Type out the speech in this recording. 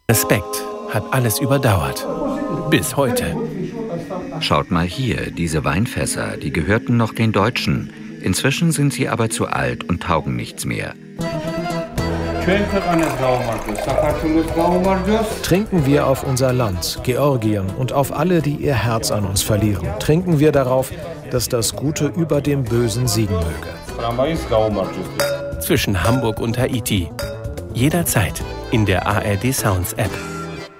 Respekt hat alles überdauert. Bis heute. Schaut mal hier, diese Weinfässer, die gehörten noch den Deutschen. Inzwischen sind sie aber zu alt und taugen nichts mehr. Trinken wir auf unser Land, Georgien, und auf alle, die ihr Herz an uns verlieren. Trinken wir darauf, dass das Gute über dem Bösen siegen möge. Zwischen Hamburg und Haiti. Jederzeit in der ARD Sounds App.